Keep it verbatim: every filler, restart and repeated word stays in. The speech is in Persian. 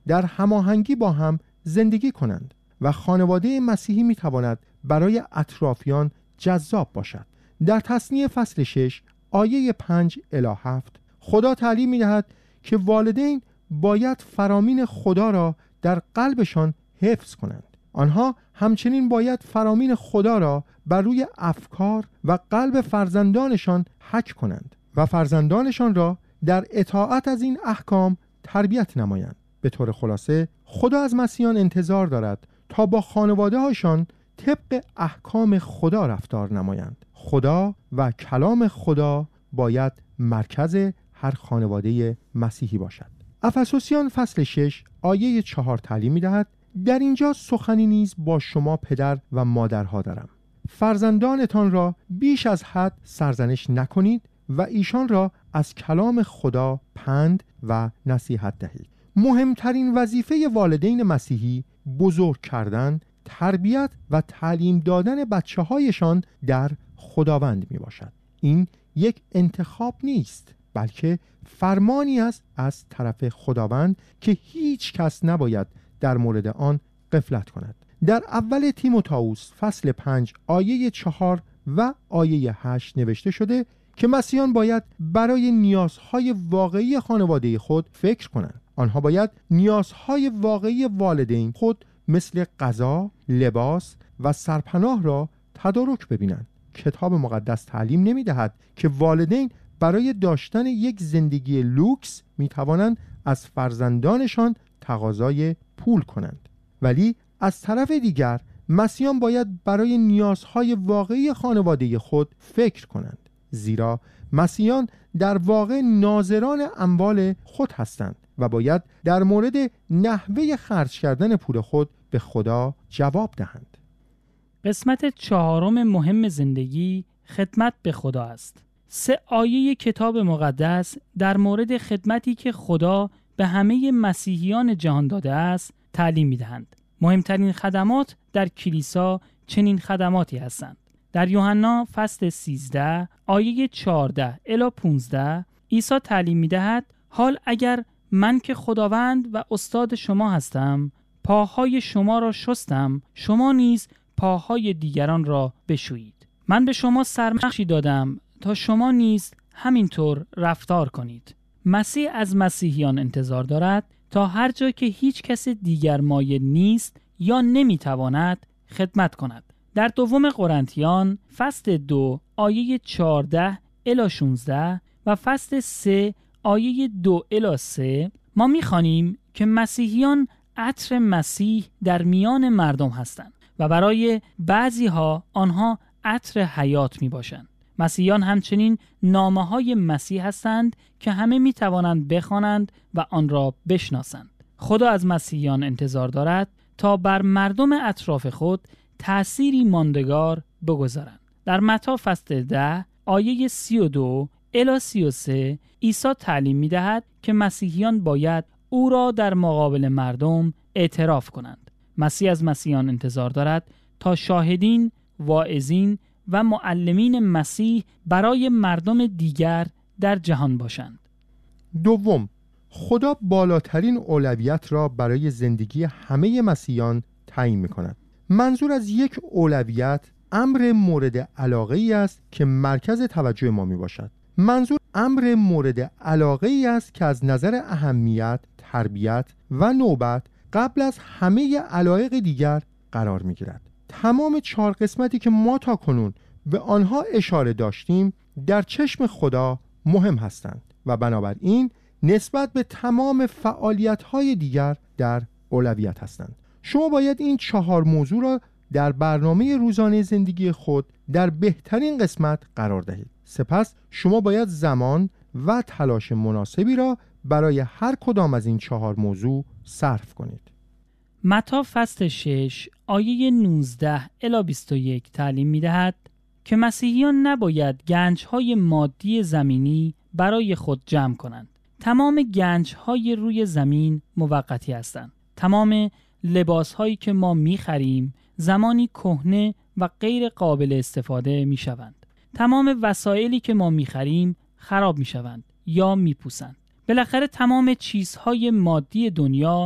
در هماهنگی با هم زندگی کنند و خانواده مسیحی میتواند برای اطرافیان جذاب باشد. در تثنیه فصل شش آیه پنج الی هفت خدا تعلیم می‌دهد که والدین باید فرامین خدا را در قلبشان حفظ کنند. آنها همچنین باید فرامین خدا را بر روی افکار و قلب فرزندانشان حک کنند و فرزندانشان را در اطاعت از این احکام تربیت نمایند. به طور خلاصه خدا از مسیحیان انتظار دارد تا با خانواده هاشان طبق احکام خدا رفتار نمایند. خدا و کلام خدا باید مرکز هر خانواده مسیحی باشد. افسوسیان فصل شش آیه چهار تعلیم می‌دهد در اینجا سخنی نیز با شما پدر و مادرها دارم. فرزندانتان را بیش از حد سرزنش نکنید و ایشان را از کلام خدا پند و نصیحت دهید. مهمترین وظیفه والدین مسیحی بزرگ کردن، تربیت و تعلیم دادن بچه هایشان در خداوند می باشد. این یک انتخاب نیست، بلکه فرمانی است از طرف خداوند که هیچ کس نباید در مورد آن غفلت کند. در اول تیموتائوس فصل پنج آیه چهار و آیه هشت نوشته شده که مسیحیان باید برای نیازهای واقعی خانواده خود فکر کنند. آنها باید نیازهای واقعی والدین خود مثل غذا، لباس و سرپناه را تدارک ببینند. کتاب مقدس تعلیم نمی دهد که والدین برای داشتن یک زندگی لوکس می توانند از فرزندانشان تقاضای پول کنند، ولی از طرف دیگر مسیحیان باید برای نیازهای واقعی خانواده خود فکر کنند، زیرا مسیحیان در واقع ناظران اموال خود هستند و باید در مورد نحوه خرج کردن پول خود به خدا جواب دهند. قسمت چهارم مهم زندگی خدمت به خدا است. سه آیه کتاب مقدس در مورد خدمتی که خدا به همه مسیحیان جهان داده است تعلیم می‌دهند. مهمترین خدمات در کلیسا چنین خدماتی هستند. در یوحنا فصل سیزده آیه چهارده الی پانزده عیسی تعلیم می‌دهد حال اگر من که خداوند و استاد شما هستم پاهای شما را شستم، شما نیز پاهای دیگران را بشویید. من به شما سرمشقی دادم تا شما نیز همینطور رفتار کنید. مسیح از مسیحیان انتظار دارد تا هر جا که هیچ کس دیگر مایل نیست یا نمیتواند خدمت کند. در دوم قرنتیان فصل دو آیه چهارده الی شانزده و فصل سه آیه دو الی سه ما می‌خوانیم که مسیحیان عطر مسیح در میان مردم هستند و برای بعضی ها آنها عطر حیات می باشند. مسیحیان همچنین نامه های مسیح هستند که همه می توانند بخوانند و آن را بشناسند. خدا از مسیحیان انتظار دارد تا بر مردم اطراف خود تأثیری ماندگار بگذارند. در متی فصل ده آیه سی و دو الی سی و سه عیسی تعلیم می دهد که مسیحیان باید او را در مقابل مردم اعتراف کنند. مسیح از مسیحیان انتظار دارد تا شاهدین، واعظین و معلمین مسیح برای مردم دیگر در جهان باشند. دوم، خدا بالاترین اولویت را برای زندگی همه مسیحیان تعیین می‌کند. منظور از یک اولویت امر مورد علاقه ای است که مرکز توجه ما میباشد. منظور امر مورد علاقه ای است که از نظر اهمیت، تربیت و نوبت قبل از همه علایق دیگر قرار میگیرد. تمام چهار قسمتی که ما تا کنون به آنها اشاره داشتیم در چشم خدا مهم هستند و بنابراین نسبت به تمام فعالیت‌های دیگر در اولویت هستند. شما باید این چهار موضوع را در برنامه روزانه زندگی خود در بهترین قسمت قرار دهید. سپس شما باید زمان و تلاش مناسبی را برای هر کدام از این چهار موضوع صرف کنید. متی فصل شش آیه نوزده الی بیست و یک تعلیم می‌دهد که مسیحیان نباید گنج‌های مادی زمینی برای خود جمع کنند. تمام گنج‌های روی زمین موقتی هستند. تمام لباس‌هایی که ما می‌خریم زمانی کهنه و غیر قابل استفاده می‌شوند. تمام وسایلی که ما می‌خریم خراب می‌شوند یا می‌پوسند. بالاخره تمام چیزهای مادی دنیا